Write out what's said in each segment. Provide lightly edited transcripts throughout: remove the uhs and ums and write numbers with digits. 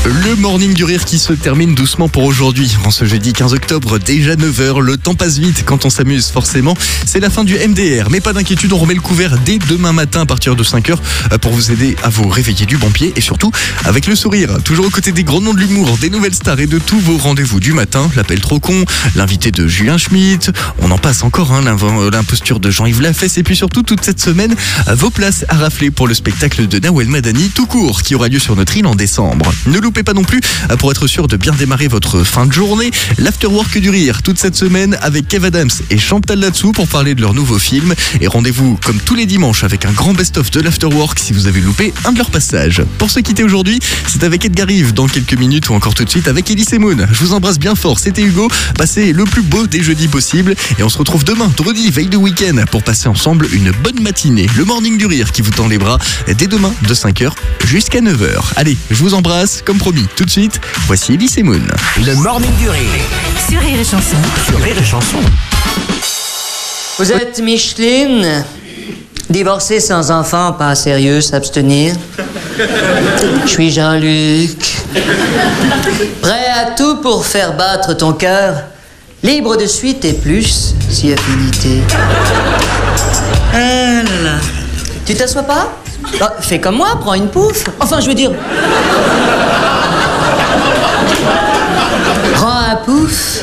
Le Morning du Rire qui se termine doucement pour aujourd'hui. En ce jeudi 15 octobre, déjà 9h, le temps passe vite quand on s'amuse forcément. C'est la fin du MDR, mais pas d'inquiétude, on remet le couvert dès demain matin à partir de 5h pour vous aider à vous réveiller du bon pied et surtout avec le sourire. Toujours aux côtés des grands noms de l'humour, des nouvelles stars et de tous vos rendez-vous du matin. L'appel trop con, l'invité de Julien Schmitt, on en passe encore, l'imposture de Jean-Yves Lafesse et puis surtout toute cette semaine, vos places à rafler pour le spectacle de Nawel Madani tout court qui aura lieu sur notre île en décembre. Ne loupez pas non plus, pour être sûr de bien démarrer votre fin de journée, l'Afterwork du Rire toute cette semaine avec Kev Adams et Chantal Latsou pour parler de leur nouveau film. Et rendez-vous comme tous les dimanches avec un grand best-of de l'Afterwork si vous avez loupé un de leurs passages. Pour se quitter aujourd'hui, c'est avec Edgar Rive dans quelques minutes ou encore tout de suite avec Elise et Moon. Je vous embrasse bien fort, c'était Hugo. Passez le plus beau des jeudis possible et on se retrouve demain, vendredi, veille de week-end, pour passer ensemble une bonne matinée. Le Morning du Rire qui vous tend les bras dès demain de 5h jusqu'à 9h. Allez, je vous embrasse, comme promis. Tout de suite, voici Elise et Moon. Le Morning du Rire. Sur Rire et Chanson. Sur Rire et Chanson. Vous êtes Micheline, divorcée sans enfant, pas sérieux, s'abstenir. Je suis Jean-Luc, prêt à tout pour faire battre ton cœur, libre de suite et plus, si affinité. Ah là là. Tu t'assois pas? Oh, fais comme moi, prends une pouffe. Enfin, je veux dire... Prends un pouf.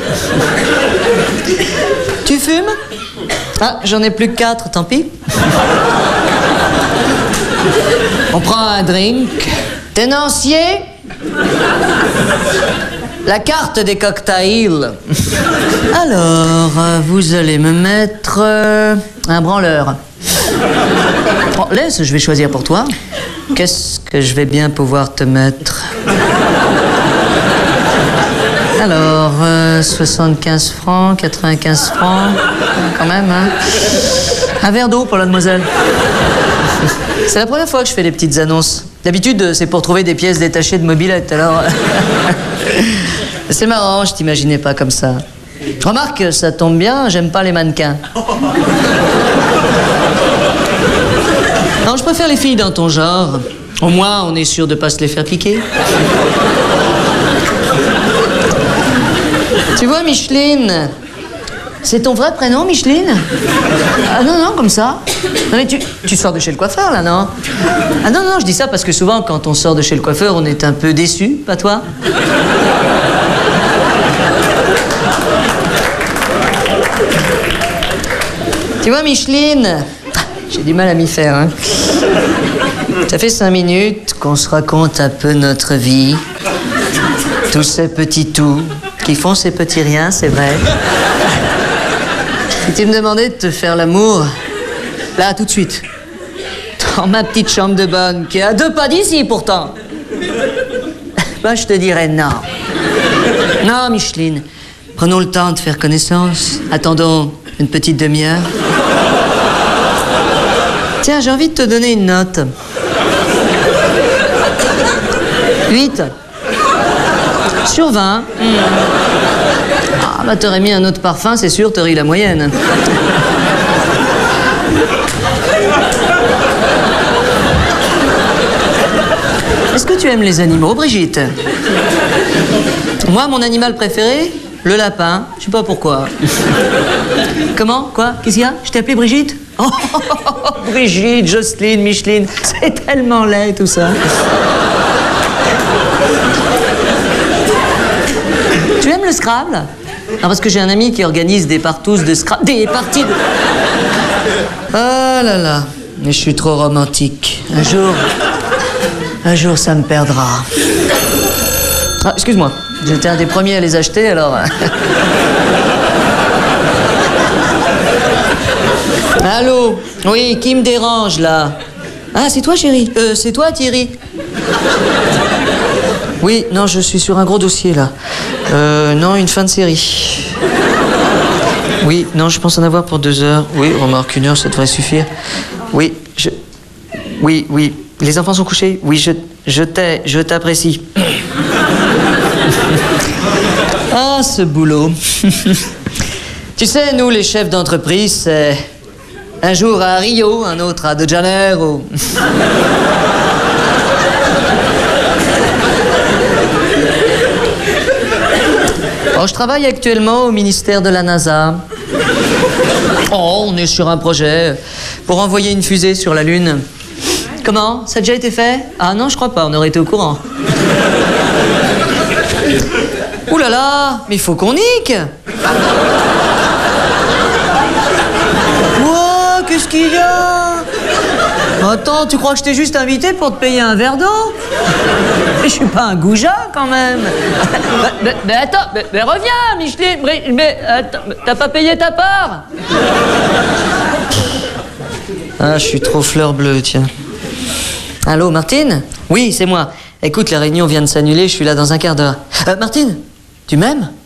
Tu fumes? Ah, j'en ai plus que 4, tant pis. On prend un drink. Tenancier? La carte des cocktails. Alors, vous allez me mettre un branleur. Bon, laisse, je vais choisir pour toi. Qu'est-ce que je vais bien pouvoir te mettre? Alors, 75 francs, 95 francs, quand même, hein. Un verre d'eau pour la demoiselle. C'est la première fois que je fais des petites annonces. D'habitude, c'est pour trouver des pièces détachées de mobilette, alors... C'est marrant, je t'imaginais pas comme ça. Remarque, ça tombe bien, j'aime pas les mannequins. Non, je préfère les filles dans ton genre. Au moins, on est sûr de pas se les faire piquer. Tu vois, Micheline, c'est ton vrai prénom, Micheline? Ah non, non, comme ça. Non, mais tu sors de chez le coiffeur, là, non? Ah non, non, je dis ça parce que souvent, quand on sort de chez le coiffeur, on est un peu déçu, pas toi? Tu vois, Micheline, j'ai du mal à m'y faire, hein. Ça fait 5 minutes qu'on se raconte un peu notre vie. Tous ces petits tout qui font ces petits riens, c'est vrai. Si tu me demandais de te faire l'amour, là, tout de suite, dans ma petite chambre de bonne, qui est à 2 pas d'ici, pourtant, ben, je te dirais non. Non, Micheline, prenons le temps de faire connaissance. Attendons une petite demi-heure. Tiens, j'ai envie de te donner une note. 8 sur 20. Ah, bah t'aurais mis un autre parfum, c'est sûr, t'aurais eu la moyenne. Est-ce que tu aimes les animaux, Brigitte? Moi, mon animal préféré, le lapin. Je sais pas pourquoi. Comment? Quoi? Qu'est-ce qu'il y a? Je t'ai appelée Brigitte? Oh, Brigitte, Jocelyne, Micheline, c'est tellement laid tout ça. Tu aimes le Scrabble? Non, parce que j'ai un ami qui organise des partous de Scrabble, des parties de... Oh là là, mais je suis trop romantique. Un jour ça me perdra. Ah, excuse-moi, j'étais un des premiers à les acheter, alors... Allô? Oui, qui me dérange, là? Ah, c'est toi, chérie? C'est toi, Thierry? Oui, non, je suis sur un gros dossier, là. Non, une fin de série. Oui, non, je pense en avoir pour 2 heures. Oui, remarque, 1 heure, ça devrait suffire. Oui, Oui, oui. Les enfants sont couchés? Oui, je t'apprécie. Ah, ce boulot. Tu sais, nous, les chefs d'entreprise, c'est... un jour à Rio, un autre à De Janeiro. Alors, je travaille actuellement au ministère de la NASA. Oh, on est sur un projet pour envoyer une fusée sur la Lune. Comment? Ça a déjà été fait? Ah non, je crois pas, on aurait été au courant. Ouh là là, mais il faut qu'on nique. Wow, qu'est-ce qu'il y a? Attends, tu crois que je t'ai juste invité pour te payer un verre d'eau? Mais je suis pas un goujat, quand même. Mais attends, mais reviens, Micheline. Mais attends, t'as pas payé ta part? Ah, je suis trop fleur bleue, tiens. Allô, Martine? Oui, c'est moi. Écoute, la réunion vient de s'annuler, je suis là dans un quart d'heure. Martine, tu m'aimes?